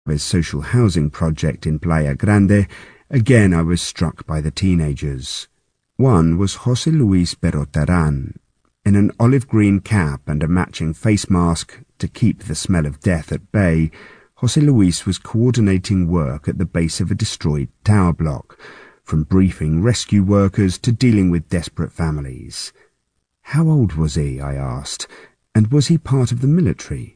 his social housing project in Playa Grande, again I was struck by the teenagers. One was José Luis Berrotarán. In an olive green cap and a matching face mask to keep the smell of death at bay, José Luis was coordinating work at the base of a destroyed tower block, from briefing rescue workers to dealing with desperate families. How old was he, I asked, and was he part of the military?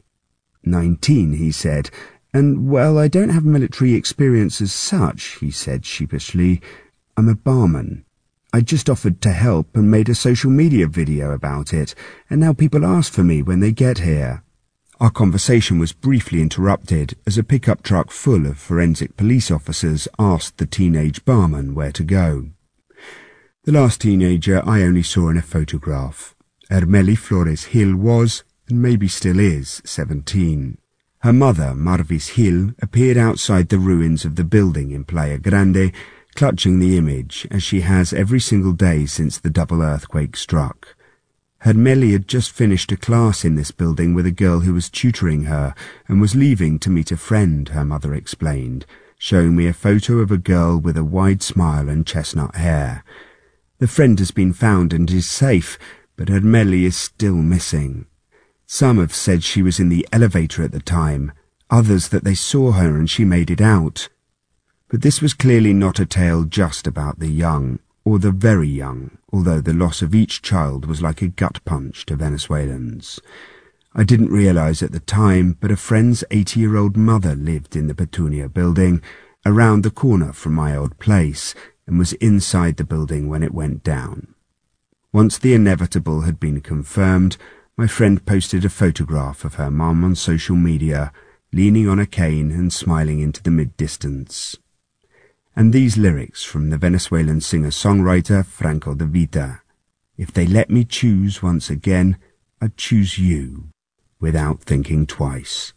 19, he said, and, well, I don't have military experience as such, he said sheepishly. I'm a barman. I just offered to help and made a social media video about it, and now people ask for me when they get here. Our conversation was briefly interrupted as a pickup truck full of forensic police officers asked the teenage barman where to go. The last teenager I only saw in a photograph. Hermeli Flores Gil was, and maybe still is, 17. Her mother, Marvis Gil, appeared outside the ruins of the building in Playa Grande, clutching the image, as she has every single day since the double earthquake struck. Hermeli had just finished a class in this building with a girl who was tutoring her and was leaving to meet a friend, her mother explained, showing me a photo of a girl with a wide smile and chestnut hair. The friend has been found and is safe, but Hermeli is still missing. Some have said she was in the elevator at the time, others that they saw her and she made it out. But this was clearly not a tale just about the young, or the very young, although the loss of each child was like a gut punch to Venezuelans. I didn't realize at the time, but a friend's 80-year-old mother lived in the Petunia building, around the corner from my old place, and was inside the building when it went down. Once the inevitable had been confirmed, my friend posted a photograph of her mum on social media, leaning on a cane and smiling into the mid-distance. And these lyrics from the Venezuelan singer-songwriter Franco De Vita. If they let me choose once again, I'd choose you, without thinking twice.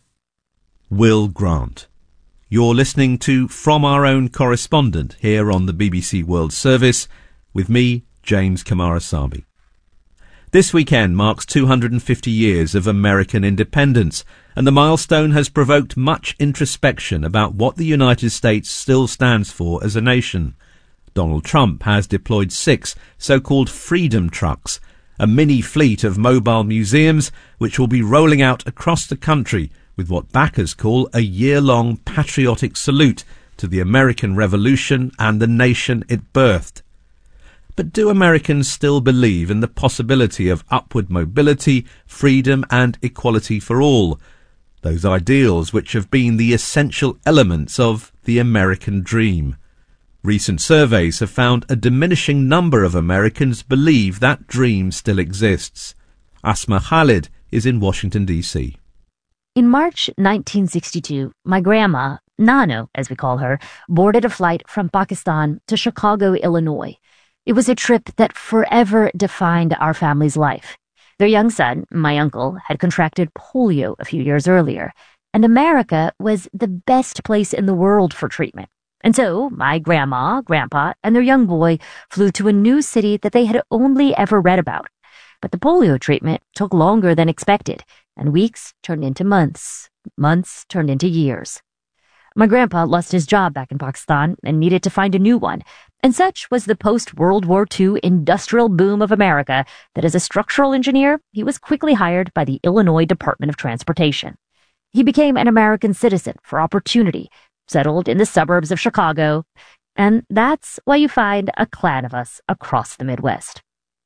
Will Grant. You're listening to From Our Own Correspondent here on the BBC World Service, with me, James Kamarasabi. This weekend marks 250 years of American independence, and the milestone has provoked much introspection about what the United States still stands for as a nation. Donald Trump has deployed 6 so-called freedom trucks, a mini fleet of mobile museums which will be rolling out across the country with what backers call a year-long patriotic salute to the American Revolution and the nation it birthed. But do Americans still believe in the possibility of upward mobility, freedom and equality for all? Those ideals which have been the essential elements of the American dream. Recent surveys have found a diminishing number of Americans believe that dream still exists. Asma Khalid is in Washington, D.C. In March 1962, my grandma, Nano as we call her, boarded a flight from Pakistan to Chicago, Illinois. It was a trip that forever defined our family's life. Their young son, my uncle, had contracted polio a few years earlier, and America was the best place in the world for treatment. And so my grandma, grandpa, and their young boy flew to a new city that they had only ever read about. But the polio treatment took longer than expected, and weeks turned into months. Months turned into years. My grandpa lost his job back in Pakistan and needed to find a new one, and such was the post-World War II industrial boom of America that as a structural engineer, he was quickly hired by the Illinois Department of Transportation. He became an American citizen for opportunity, settled in the suburbs of Chicago, and that's why you find a clan of us across the Midwest.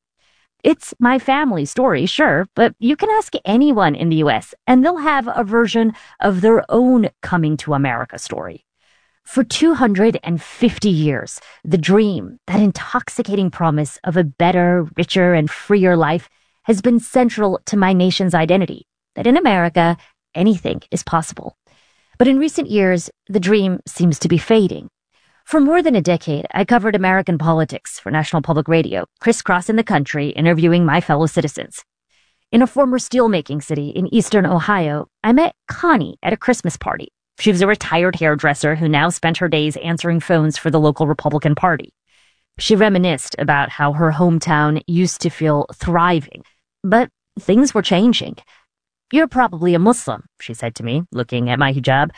It's my family story, sure, but you can ask anyone in the U.S., and they'll have a version of their own coming to America story. For 250 years, the dream, that intoxicating promise of a better, richer, and freer life, has been central to my nation's identity, that in America, anything is possible. But in recent years, the dream seems to be fading. For more than a decade, I covered American politics for National Public Radio, crisscrossing the country, interviewing my fellow citizens. In a former steelmaking city in eastern Ohio, I met Connie at a Christmas party. She was a retired hairdresser who now spent her days answering phones for the local Republican Party. She reminisced about how her hometown used to feel thriving, but things were changing. "You're probably a Muslim," she said to me, looking at my hijab.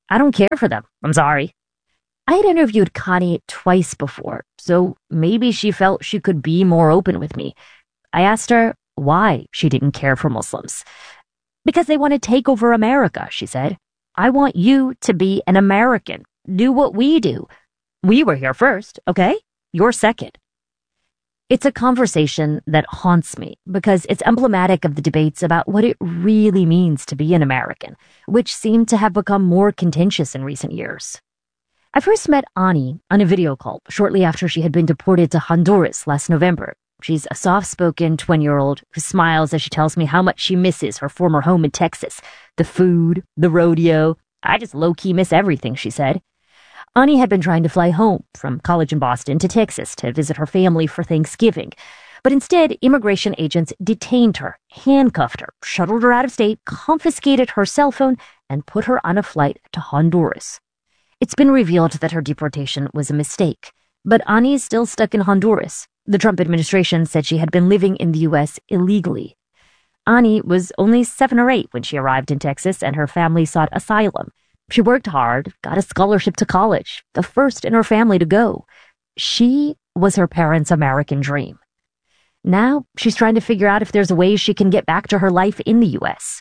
I don't care for them. I'm sorry. I had interviewed Connie twice before, so maybe she felt she could be more open with me. I asked her why she didn't care for Muslims. Because they want to take over America, she said. I want you to be an American. Do what we do. We were here first, okay? You're second. It's a conversation that haunts me because it's emblematic of the debates about what it really means to be an American, which seem to have become more contentious in recent years. I first met Ani on a video call shortly after she had been deported to Honduras last November. She's a soft-spoken 20-year-old who smiles as she tells me how much she misses her former home in Texas. The food, the rodeo. I just low-key miss everything, she said. Ani had been trying to fly home from college in Boston to Texas to visit her family for Thanksgiving. But instead, immigration agents detained her, handcuffed her, shuttled her out of state, confiscated her cell phone, and put her on a flight to Honduras. It's been revealed that her deportation was a mistake, but Ani is still stuck in Honduras. The Trump administration said she had been living in the U.S. illegally. Ani was only 7 or 8 when she arrived in Texas, and her family sought asylum. She worked hard, got a scholarship to college, the first in her family to go. She was her parents' American dream. Now, she's trying to figure out if there's a way she can get back to her life in the U.S.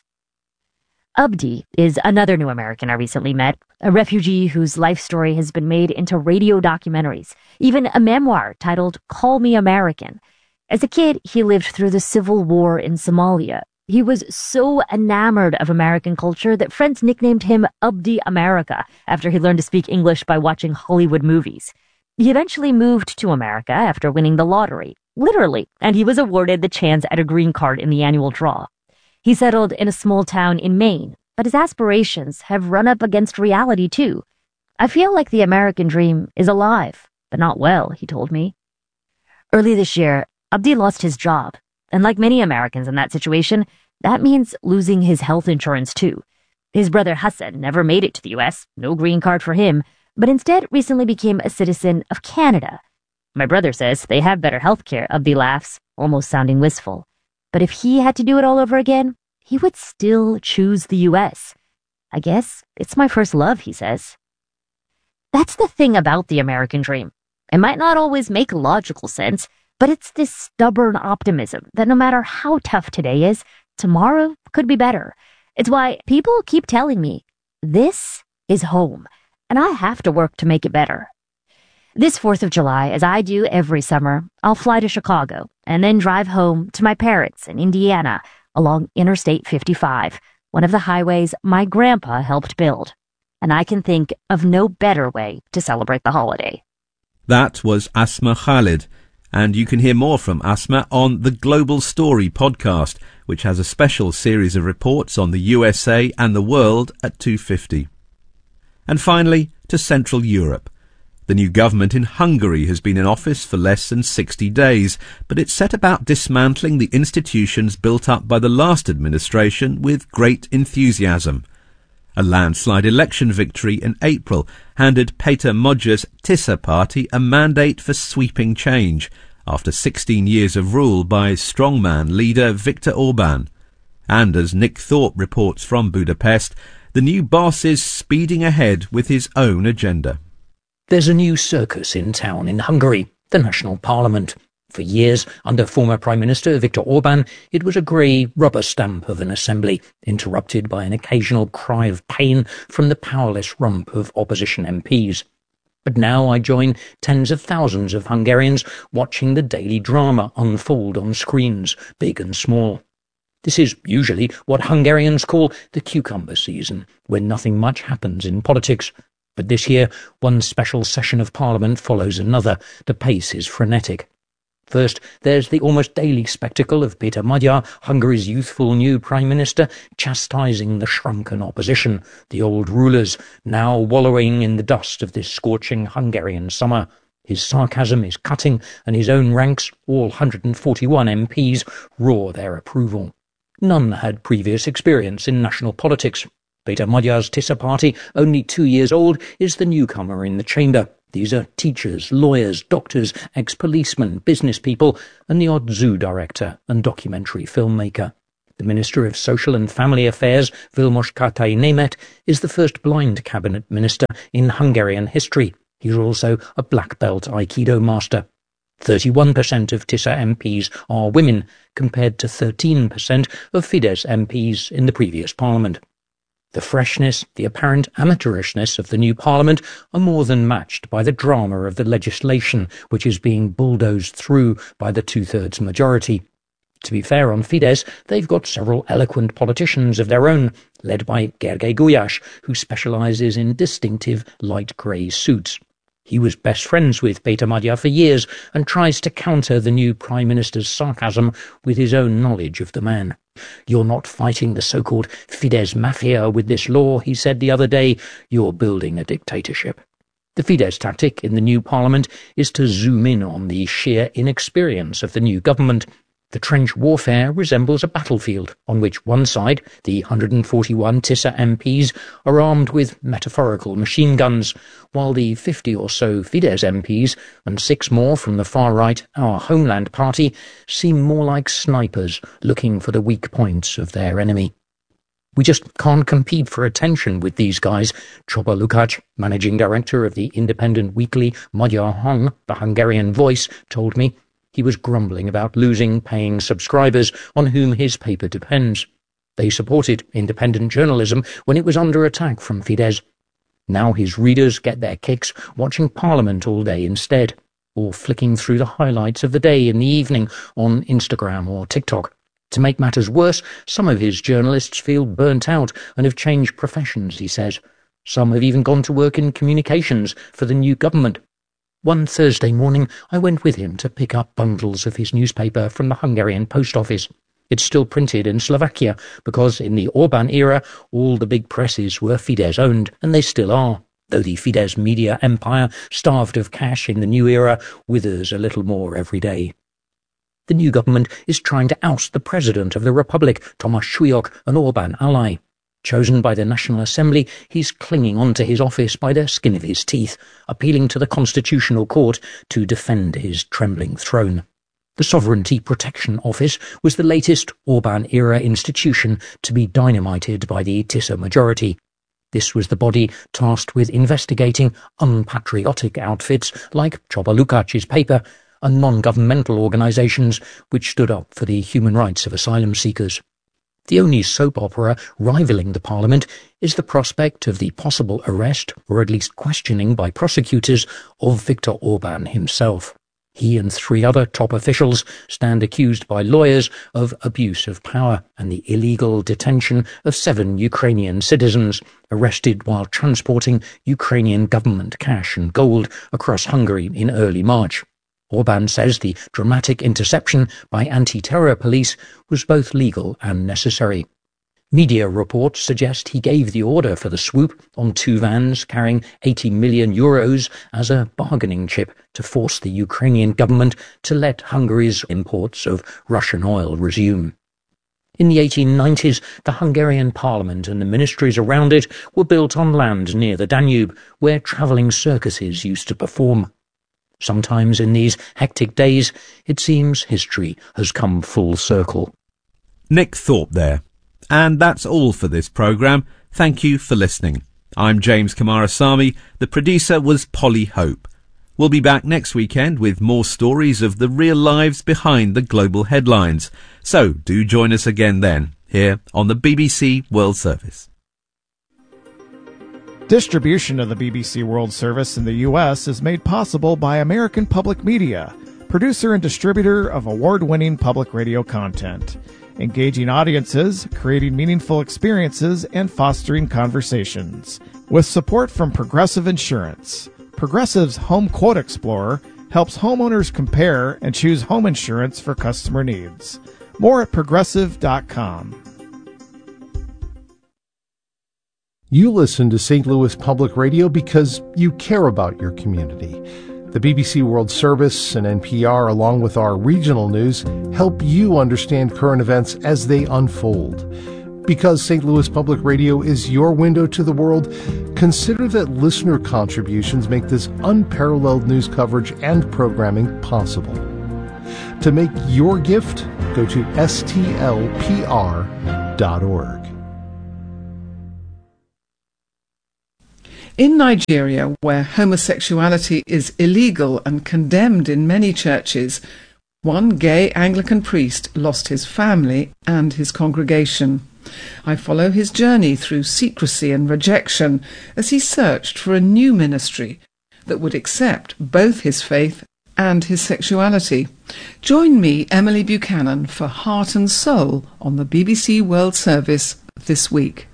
Abdi is another new American I recently met, a refugee whose life story has been made into radio documentaries, even a memoir titled Call Me American. As a kid, he lived through the Civil War in Somalia. He was so enamored of American culture that friends nicknamed him Abdi America after he learned to speak English by watching Hollywood movies. He eventually moved to America after winning the lottery, literally, and he was awarded the chance at a green card in the annual draw. He settled in a small town in Maine, but his aspirations have run up against reality too. I feel like the American dream is alive, but not well, he told me. Early this year, Abdi lost his job, and like many Americans in that situation, that means losing his health insurance too. His brother Hassan never made it to the U.S., no green card for him, but instead recently became a citizen of Canada. My brother says they have better health care, Abdi laughs, almost sounding wistful. But if he had to do it all over again, he would still choose the U.S. I guess it's my first love, he says. That's the thing about the American dream. It might not always make logical sense, but it's this stubborn optimism that no matter how tough today is, tomorrow could be better. It's why people keep telling me, this is home, and I have to work to make it better. This 4th of July, as I do every summer, I'll fly to Chicago and then drive home to my parents in Indiana along Interstate 55, one of the highways my grandpa helped build. And I can think of no better way to celebrate the holiday. That was Asma Khalid, and you can hear more from Asma on the Global Story podcast, which has a special series of reports on the USA and the world at 2:50. And finally, to Central Europe. The new government in Hungary has been in office for less than 60 days, but it's set about dismantling the institutions built up by the last administration with great enthusiasm. A landslide election victory in April handed Péter Magyar's Tisza party a mandate for sweeping change after 16 years of rule by strongman leader Viktor Orbán. And as Nick Thorpe reports from Budapest, the new boss is speeding ahead with his own agenda. There's a new circus in town in Hungary, the national parliament. For years, under former Prime Minister Viktor Orbán, it was a grey rubber stamp of an assembly, interrupted by an occasional cry of pain from the powerless rump of opposition MPs. But now I join tens of thousands of Hungarians watching the daily drama unfold on screens, big and small. This is usually what Hungarians call the cucumber season, when nothing much happens in politics. But this year, one special session of Parliament follows another. The pace is frenetic. First, there's the almost daily spectacle of Péter Magyar, Hungary's youthful new Prime Minister, chastising the shrunken opposition, the old rulers, now wallowing in the dust of this scorching Hungarian summer. His sarcasm is cutting, and his own ranks, all 141 MPs, roar their approval. None had previous experience in national politics. Péter Magyar's Tisza party, only 2 years old, is the newcomer in the chamber. These are teachers, lawyers, doctors, ex-policemen, business people, and the odd zoo director and documentary filmmaker. The Minister of Social and Family Affairs, Vilmos Katai-Németh, is the first blind cabinet minister in Hungarian history. He's also a black belt Aikido master. 31% of TISA MPs are women, compared to 13% of Fidesz MPs in the previous parliament. The freshness, the apparent amateurishness of the new parliament are more than matched by the drama of the legislation which is being bulldozed through by the two-thirds majority. To be fair on Fidesz, they've got several eloquent politicians of their own, led by Gergely Gulyás, who specialises in distinctive light grey suits. He was best friends with Péter Magyar for years and tries to counter the new Prime Minister's sarcasm with his own knowledge of the man. "You're not fighting the so-called Fidesz mafia with this law," he said the other day. "You're building a dictatorship." The Fidesz tactic in the new parliament is to zoom in on the sheer inexperience of the new government. The trench warfare resembles a battlefield on which one side, the 141 TISA MPs, are armed with metaphorical machine guns, while the 50 or so Fidesz MPs and 6 more from the far-right Our Homeland Party seem more like snipers looking for the weak points of their enemy. "We just can't compete for attention with these guys," Csaba Lukács, managing director of the independent weekly Magyar Hang, the Hungarian Voice, told me. He was grumbling about losing paying subscribers on whom his paper depends. They supported independent journalism when it was under attack from Fidesz. Now his readers get their kicks watching Parliament all day instead, or flicking through the highlights of the day in the evening on Instagram or TikTok. To make matters worse, some of his journalists feel burnt out and have changed professions, he says. Some have even gone to work in communications for the new government. One Thursday morning, I went with him to pick up bundles of his newspaper from the Hungarian post office. It's still printed in Slovakia, because in the Orbán era, all the big presses were Fidesz-owned, and they still are, though the Fidesz media empire, starved of cash in the new era, withers a little more every day. The new government is trying to oust the president of the Republic, Tomáš Súlyog, an Orbán ally. Chosen by the National Assembly, he's clinging on to his office by the skin of his teeth, appealing to the Constitutional Court to defend his trembling throne. The Sovereignty Protection Office was the latest Orbán-era institution to be dynamited by the TISA majority. This was the body tasked with investigating unpatriotic outfits like Csaba Lukács's paper and non-governmental organisations which stood up for the human rights of asylum seekers. The only soap opera rivaling the Parliament is the prospect of the possible arrest, or at least questioning by prosecutors, of Viktor Orbán himself. He and 3 other top officials stand accused by lawyers of abuse of power and the illegal detention of 7 Ukrainian citizens arrested while transporting Ukrainian government cash and gold across Hungary in early March. Orbán says the dramatic interception by anti-terror police was both legal and necessary. Media reports suggest he gave the order for the swoop on 2 vans carrying €80 million as a bargaining chip to force the Ukrainian government to let Hungary's imports of Russian oil resume. In the 1890s, the Hungarian parliament and the ministries around it were built on land near the Danube, where travelling circuses used to perform. Sometimes in these hectic days, it seems history has come full circle. Nick Thorpe there. And that's all for this programme. Thank you for listening. I'm James Kamarasamy. The producer was Polly Hope. We'll be back next weekend with more stories of the real lives behind the global headlines. So do join us again then, here on the BBC World Service. Distribution of the BBC World Service in the U.S. is made possible by American Public Media, producer and distributor of award-winning public radio content, engaging audiences, creating meaningful experiences, and fostering conversations. With support from Progressive Insurance. Progressive's Home Quote Explorer helps homeowners compare and choose home insurance for customer needs. More at progressive.com. You listen to St. Louis Public Radio because you care about your community. The BBC World Service and NPR, along with our regional news, help you understand current events as they unfold. Because St. Louis Public Radio is your window to the world, consider that listener contributions make this unparalleled news coverage and programming possible. To make your gift, go to stlpr.org. In Nigeria, where homosexuality is illegal and condemned in many churches, one gay Anglican priest lost his family and his congregation. I follow his journey through secrecy and rejection as he searched for a new ministry that would accept both his faith and his sexuality. Join me, Emily Buchanan, for Heart and Soul on the BBC World Service this week.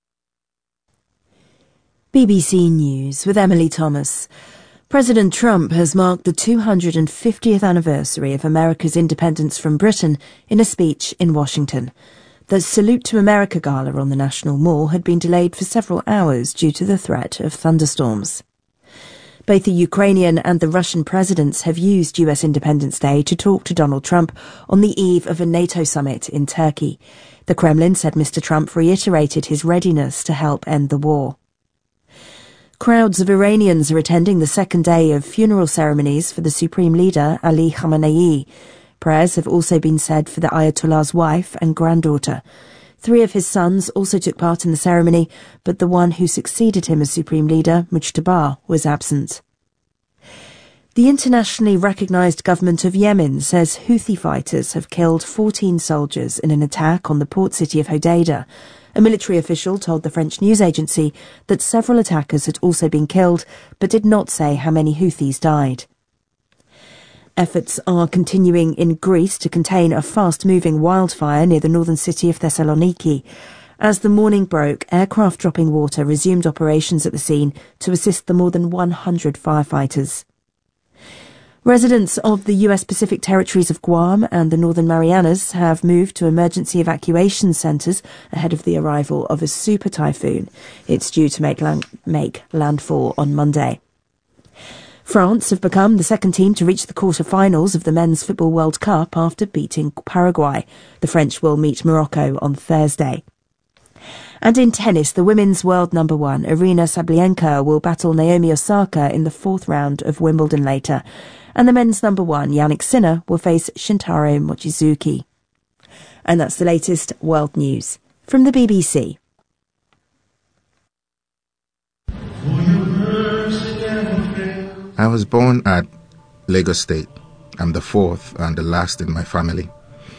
BBC News with Emily Thomas. President Trump has marked the 250th anniversary of America's independence from Britain in a speech in Washington. The Salute to America gala on the National Mall had been delayed for several hours due to the threat of thunderstorms. Both the Ukrainian and the Russian presidents have used US Independence Day to talk to Donald Trump on the eve of a NATO summit in Turkey. The Kremlin said Mr. Trump reiterated his readiness to help end the war. Crowds of Iranians are attending the second day of funeral ceremonies for the Supreme Leader Ali Khamenei. Prayers have also been said for the Ayatollah's wife and granddaughter. 3 of his sons also took part in the ceremony, but the one who succeeded him as Supreme Leader, Mujtaba, was absent. The internationally recognised government of Yemen says Houthi fighters have killed 14 soldiers in an attack on the port city of Hodeidah. A military official told the French news agency that several attackers had also been killed, but did not say how many Houthis died. Efforts are continuing in Greece to contain a fast-moving wildfire near the northern city of Thessaloniki. As the morning broke, aircraft dropping water resumed operations at the scene to assist the more than 100 firefighters. Residents of the US Pacific territories of Guam and the Northern Marianas have moved to emergency evacuation centres ahead of the arrival of a super typhoon. It's due to make landfall on Monday. France have become the second team to reach the quarter-finals of the Men's Football World Cup after beating Paraguay. The French will meet Morocco on Thursday. And in tennis, the women's world number 1, Aryna Sabalenka, will battle Naomi Osaka in the 4th round of Wimbledon later. And the men's number 1, Jannik Sinner, will face Shintaro Mochizuki. And that's the latest world news from the BBC. I was born at Lagos State. I'm the 4th and the last in my family.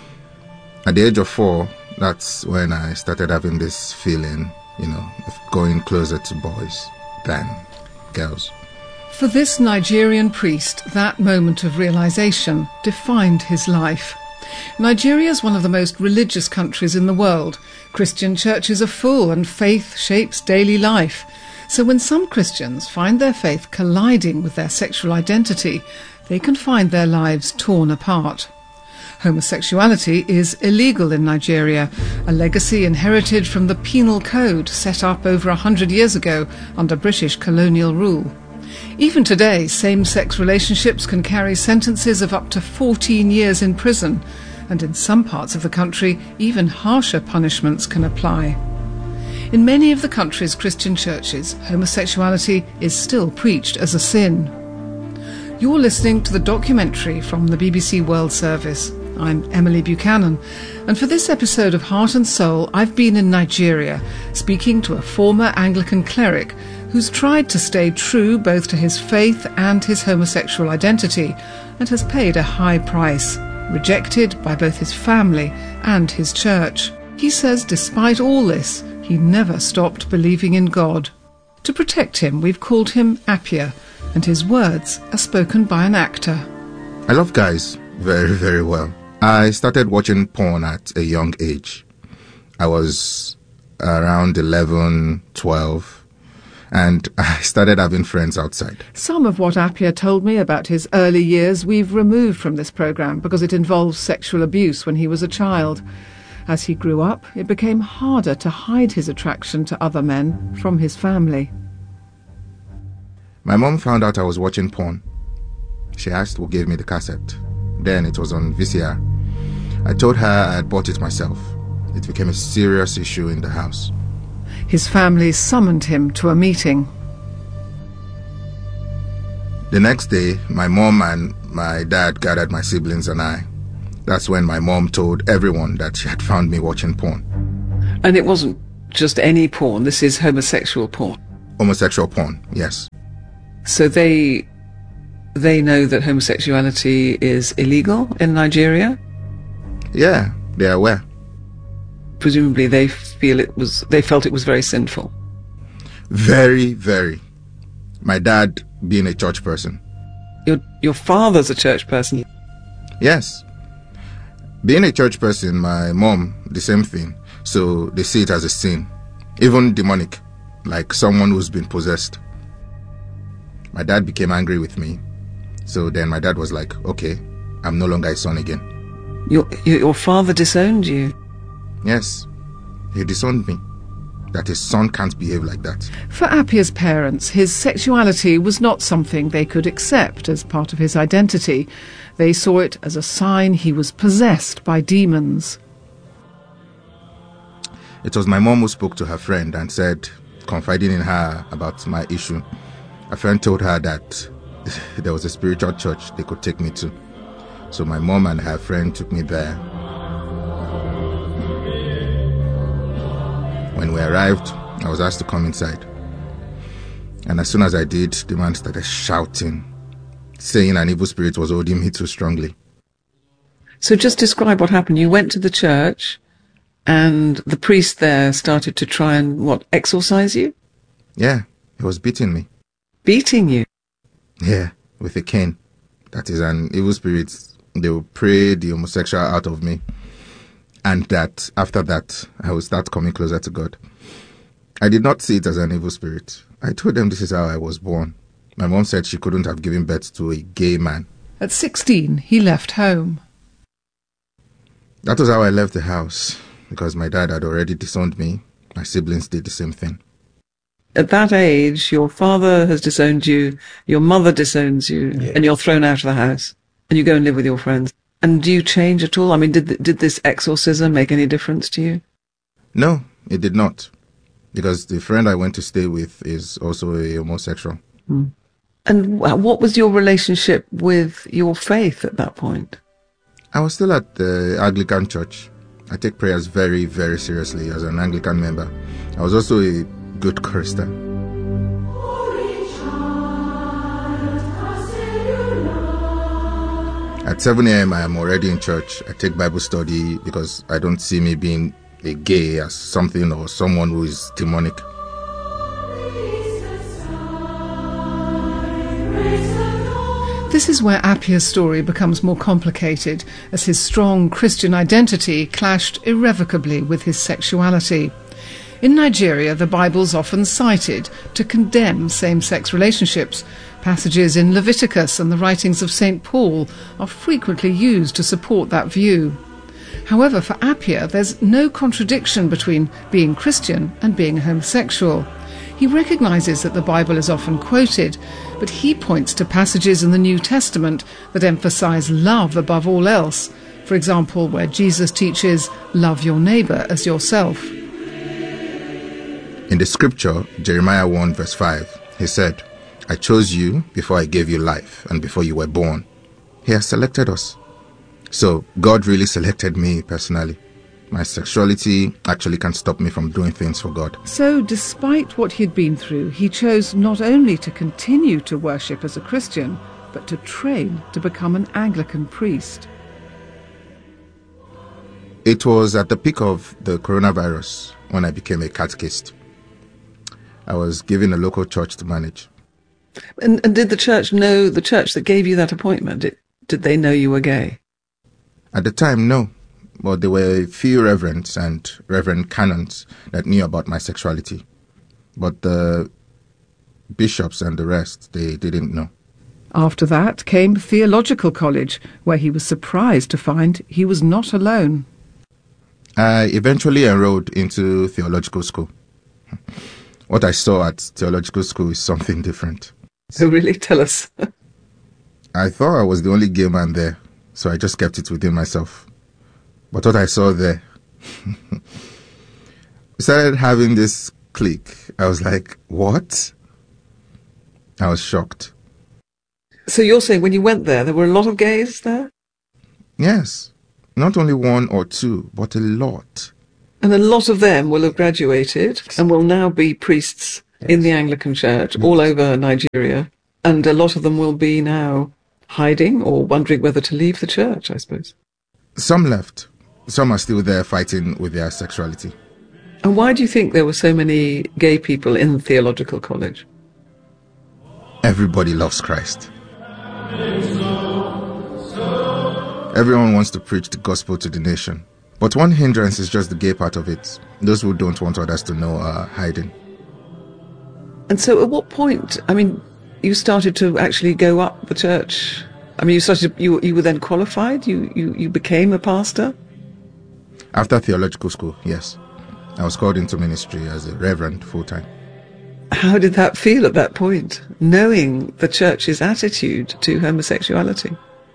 At the age of 4, that's when I started having this feeling, of going closer to boys than girls. For this Nigerian priest, that moment of realization defined his life. Nigeria is one of the most religious countries in the world. Christian churches are full and faith shapes daily life. So when some Christians find their faith colliding with their sexual identity, they can find their lives torn apart. Homosexuality is illegal in Nigeria, a legacy inherited from the penal code set up over 100 years ago under British colonial rule. Even today, same-sex relationships can carry sentences of up to 14 years in prison, and in some parts of the country, even harsher punishments can apply. In many of the country's Christian churches, homosexuality is still preached as a sin. You're listening to the documentary from the BBC World Service. I'm Emily Buchanan, and for this episode of Heart and Soul, I've been in Nigeria, speaking to a former Anglican cleric who's tried to stay true both to his faith and his homosexual identity, and has paid a high price, rejected by both his family and his church. He says despite all this, he never stopped believing in God. To protect him, we've called him Appiah, and his words are spoken by an actor. I love guys very, very well. I started watching porn at a young age. I was around 11, 12, and I started having friends outside. Some of what Appiah told me about his early years we've removed from this programme because it involves sexual abuse when he was a child. As he grew up, it became harder to hide his attraction to other men from his family. My mom found out I was watching porn. She asked who gave me the cassette. Then it was on VCR. I told her I had bought it myself. It became a serious issue in the house. His family summoned him to a meeting. The next day, my mom and my dad gathered my siblings and I. That's when my mom told everyone that she had found me watching porn. And it wasn't just any porn, this is homosexual porn. Homosexual porn, yes. So they know that homosexuality is illegal in Nigeria? Yeah, they're aware. Presumably they felt it was very sinful. Very, very. My dad being a church person. Your father's a church person? Yes. Being a church person, my mom, the same thing. So they see it as a sin. Even demonic, like someone who's been possessed. My dad became angry with me. So then my dad was like, okay, I'm no longer his son again. Your father disowned you? Yes. He disowned me. That his son can't behave like that. For Appiah's parents, his sexuality was not something they could accept as part of his identity. They saw it as a sign he was possessed by demons. It was my mom who spoke to her friend and said, confiding in her about my issue. A friend told her that there was a spiritual church they could take me to. So my mom and her friend took me there. When we arrived, I was asked to come inside. And as soon as I did, the man started shouting, saying an evil spirit was holding me too strongly. So just describe what happened. You went to the church and the priest there started to try and, exorcise you? Yeah, he was beating me. Beating you? Yeah, with a cane. That is an evil spirit. They will pray the homosexual out of me. And that, after that, I will start coming closer to God. I did not see it as an evil spirit. I told them this is how I was born. My mom said she couldn't have given birth to a gay man. At 16, he left home. That was how I left the house, because my dad had already disowned me. My siblings did the same thing. At that age, your father has disowned you, your mother disowns you, Yes. and you're thrown out of the house, and you go and live with your friends. And do you change at all? I mean, did this exorcism make any difference to you? No, it did not. Because the friend I went to stay with is also a homosexual. Mm. And what was your relationship with your faith at that point? I was still at the Anglican church. I take prayers very, very seriously as an Anglican member. I was also a good chorister. At 7 a.m. I am already in church. I take Bible study because I don't see me being a gay as something or someone who is demonic. This is where Appiah's story becomes more complicated, as his strong Christian identity clashed irrevocably with his sexuality. In Nigeria, the Bible's often cited to condemn same-sex relationships. Passages in Leviticus and the writings of St. Paul are frequently used to support that view. However, for Appiah, there's no contradiction between being Christian and being homosexual. He recognises that the Bible is often quoted, but he points to passages in the New Testament that emphasise love above all else. For example, where Jesus teaches, "Love your neighbour as yourself." In the scripture, Jeremiah 1 verse 5, he said, I chose you before I gave you life and before you were born. He has selected us. So God really selected me personally. My sexuality actually can't stop me from doing things for God. So, despite what he'd been through, he chose not only to continue to worship as a Christian, but to train to become an Anglican priest. It was at the peak of the coronavirus when I became a catechist. I was given a local church to manage. And did the church know, the church that gave you that appointment, did they know you were gay? At the time, no. But there were a few reverends and reverend canons that knew about my sexuality. But the bishops and the rest, they didn't know. After that came theological college, where he was surprised to find he was not alone. I eventually enrolled into theological school. What I saw at theological school is something different. So really, tell us. I thought I was the only gay man there, so I just kept it within myself. But what I saw there, we started having this clique. I was like, what? I was shocked. So you're saying when you went there were a lot of gays there? Yes. Not only one or two, but a lot. And a lot of them will have graduated and will now be priests in the Anglican Church all over Nigeria. And a lot of them will be now hiding or wondering whether to leave the church, I suppose. Some left. Some are still there fighting with their sexuality. And why do you think there were so many gay people in the theological college? Everybody loves Christ. Everyone wants to preach the gospel to the nation. But one hindrance is just the gay part of it. Those who don't want others to know are hiding. And so at what point, you started to actually go up the church? You were then qualified? You became a pastor? After theological school, yes. I was called into ministry as a reverend full-time. How did that feel at that point, knowing the church's attitude to homosexuality?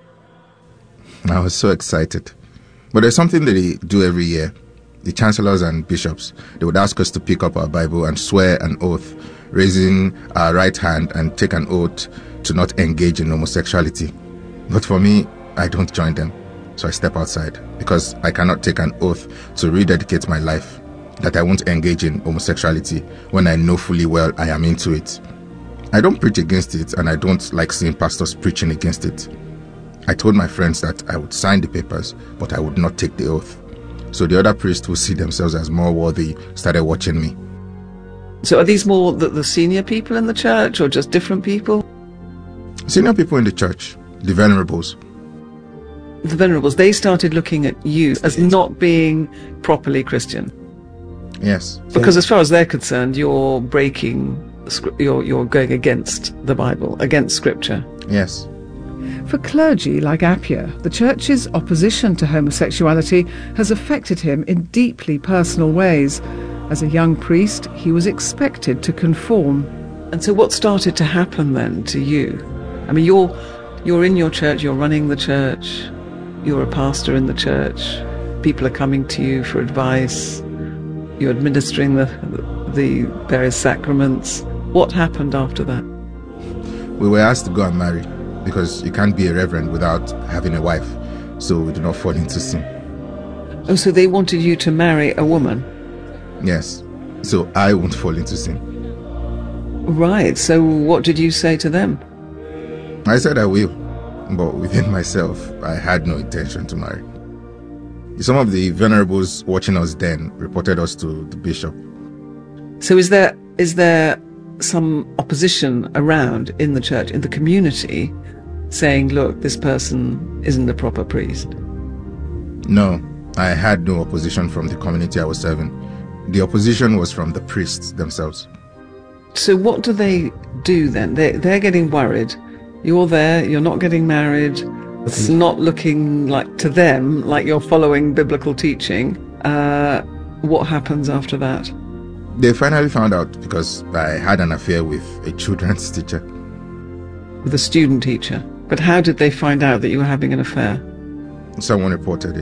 I was so excited. But there's something that they do every year. The chancellors and bishops, they would ask us to pick up our Bible and swear an oath, raising our right hand and take an oath to not engage in homosexuality. But for me, I don't join them. So I step outside because I cannot take an oath to rededicate my life that I won't engage in homosexuality when I know fully well I am into it. I don't preach against it, and I don't like seeing pastors preaching against it. I told my friends that I would sign the papers, but I would not take the oath. So the other priests who see themselves as more worthy started watching me. So are these more the senior people in the church, or just different people? Senior people in the church, the venerables. The venerables, they started looking at you as not being properly Christian. Yes. Because as far as they're concerned, you're breaking, you're going against the Bible, against Scripture. Yes. For clergy like Appiah, the Church's opposition to homosexuality has affected him in deeply personal ways. As a young priest, he was expected to conform. And so what started to happen then to you? You're in your church, you're running the church, you're a pastor in the church, people are coming to you for advice, you're administering the various sacraments. What happened after that? We were asked to go and marry, because you can't be a reverend without having a wife, so we do not fall into sin. Oh, so they wanted you to marry a woman? Yes, so I won't fall into sin. Right, so what did you say to them? I said I will, but within myself, I had no intention to marry. Some of the venerables watching us then reported us to the bishop. So is there some opposition around in the church, in the community, saying, look, this person isn't a proper priest? No, I had no opposition from the community I was serving. The opposition was from the priests themselves. So what do they do then? They're getting worried. You're there, you're not getting married. It's not looking like to them like you're following biblical teaching. What happens after that? They finally found out because I had an affair with a children's teacher. With a student teacher? But how did they find out that you were having an affair? Someone reported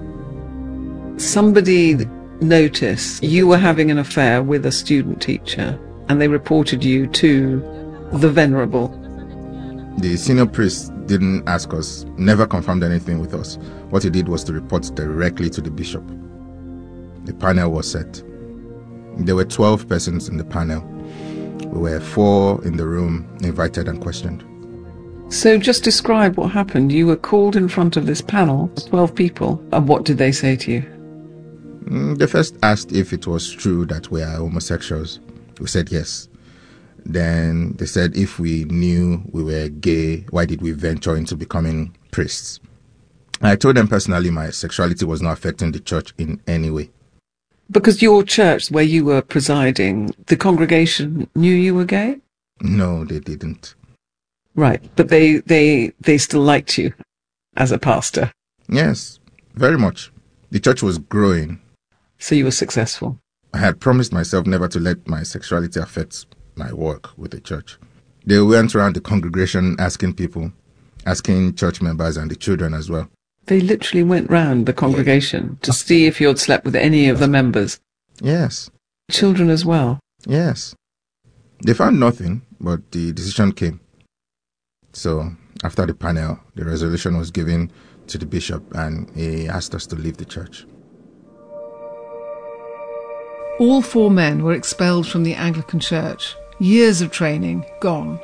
it. Somebody noticed you were having an affair with a student teacher, and they reported you to the venerable. The senior priest didn't ask us, never confirmed anything with us. What he did was to report directly to the bishop. The panel was set. There were 12 persons in the panel. We were 4 in the room, invited and questioned. So just describe what happened. You were called in front of this panel, 12 people, and what did they say to you? They first asked if it was true that we are homosexuals. We said yes. Then they said if we knew we were gay, why did we venture into becoming priests? I told them personally my sexuality was not affecting the church in any way. Because your church, where you were presiding, the congregation knew you were gay? No, they didn't. Right, but they still liked you as a pastor? Yes, very much. The church was growing. So you were successful? I had promised myself never to let my sexuality affect my work with the church. They went around the congregation asking people, asking church members and the children as well. They literally went round the congregation to see if you had slept with any of the members? Yes. Children as well? Yes. They found nothing, but the decision came. So, after the panel, the resolution was given to the bishop and he asked us to leave the church. All 4 men were expelled from the Anglican Church. Years of training gone.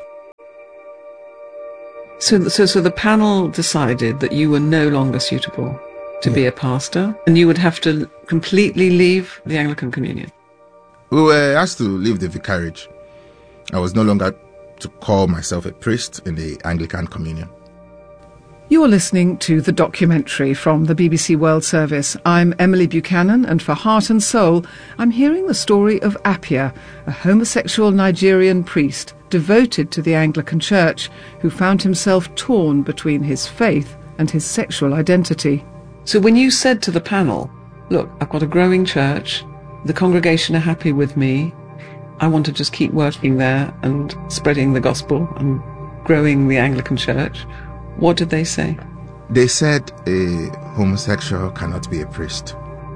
So the panel decided that you were no longer suitable to be a pastor, and you would have to completely leave the Anglican Communion. We were asked to leave the vicarage. I was no longer to call myself a priest in the Anglican Communion. You're listening to the documentary from the BBC World Service. I'm Emily Buchanan, and for Heart and Soul, I'm hearing the story of Appiah, a homosexual Nigerian priest devoted to the Anglican Church, who found himself torn between his faith and his sexual identity. So when you said to the panel, look, I've got a growing church, the congregation are happy with me, I want to just keep working there and spreading the gospel and growing the Anglican Church, what did they say? They said a homosexual cannot be a priest.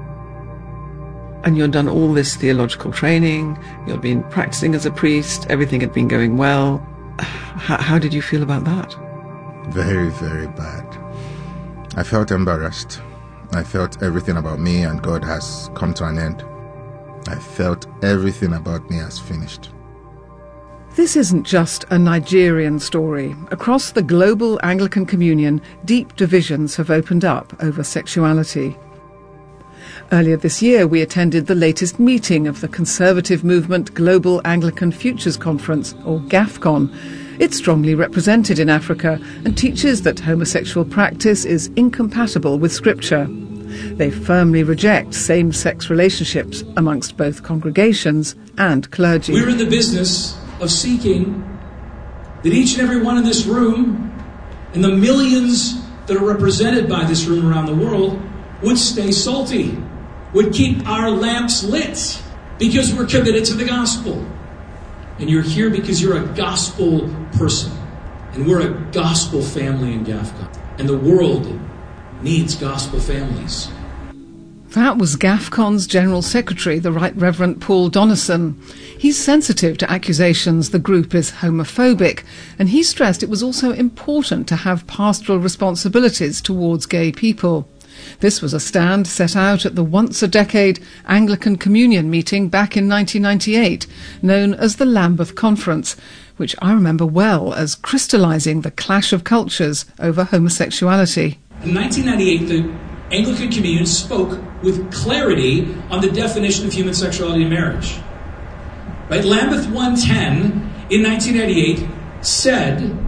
And you'd done all this theological training, you'd been practicing as a priest, everything had been going well. How did you feel about that? Very, very bad. I felt embarrassed. I felt everything about me and God has come to an end. I felt everything about me has finished. This isn't just a Nigerian story. Across the global Anglican Communion, deep divisions have opened up over sexuality. Earlier this year, we attended the latest meeting of the conservative movement Global Anglican Futures Conference, or GAFCON. It's strongly represented in Africa and teaches that homosexual practice is incompatible with Scripture. They firmly reject same-sex relationships amongst both congregations and clergy. We're in the business of seeking that each and every one in this room and the millions that are represented by this room around the world would stay salty, would keep our lamps lit, because we're committed to the gospel. And you're here because you're a gospel person, and we're a gospel family in GAFCON, and the world needs gospel families. That was GAFCON's General Secretary, the Right Reverend Paul Donison. He's sensitive to accusations the group is homophobic, and he stressed it was also important to have pastoral responsibilities towards gay people. This was a stand set out at the once-a-decade Anglican Communion meeting back in 1998, known as the Lambeth Conference, which I remember well as crystallising the clash of cultures over homosexuality. In 1998, the Anglican Communion spoke with clarity on the definition of human sexuality in marriage. Right? Lambeth 110 in 1998 said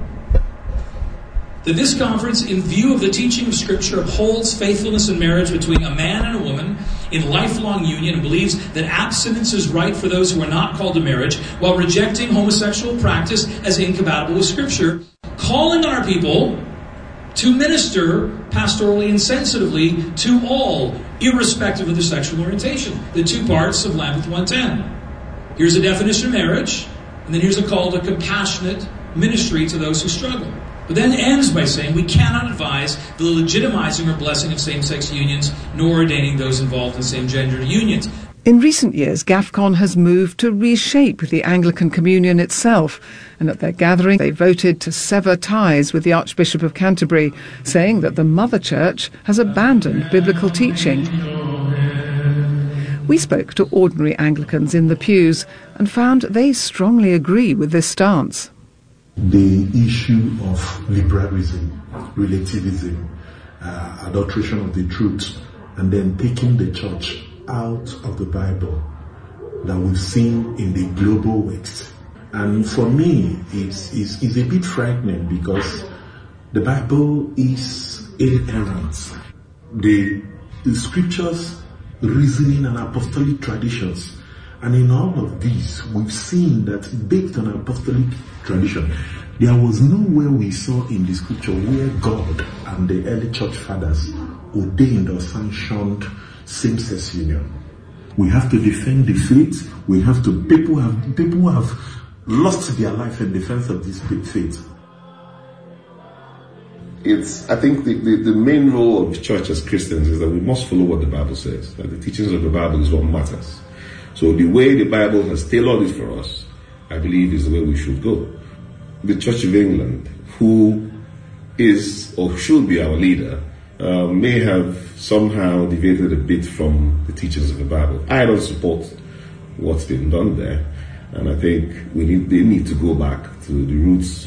that this conference, in view of the teaching of Scripture, upholds faithfulness in marriage between a man and a woman in lifelong union and believes that abstinence is right for those who are not called to marriage, while rejecting homosexual practice as incompatible with Scripture, calling on our people to minister pastorally and sensitively to all, irrespective of their sexual orientation. The 2 parts of Lambeth 110. Here's a definition of marriage, and then here's a call to compassionate ministry to those who struggle. But then ends by saying we cannot advise the legitimizing or blessing of same-sex unions, nor ordaining those involved in same-gender unions. In recent years, GAFCON has moved to reshape the Anglican Communion itself, and at their gathering they voted to sever ties with the Archbishop of Canterbury, saying that the Mother Church has abandoned biblical teaching. We spoke to ordinary Anglicans in the pews and found they strongly agree with this stance. The issue of liberalism, relativism, adulteration of the truth, and then taking the church out of the Bible that we've seen in the global West. And for me, it's a bit frightening because the Bible is inerrant. The scriptures, reasoning and apostolic traditions. And in all of these, we've seen that based on apostolic tradition, there was nowhere we saw in the scripture where God and the early church fathers ordained or sanctioned same-sex union. We have to defend the faith. People have lost their life in defense of this faith. I think the main role of the church as Christians is that we must follow what the Bible says. That the teachings of the Bible is what matters. So the way the Bible has tailored it for us, I believe, is the way we should go. The Church of England, who is or should be our leader, may have somehow deviated a bit from the teachings of the Bible. I don't support what's been done there, and I think they need to go back to the roots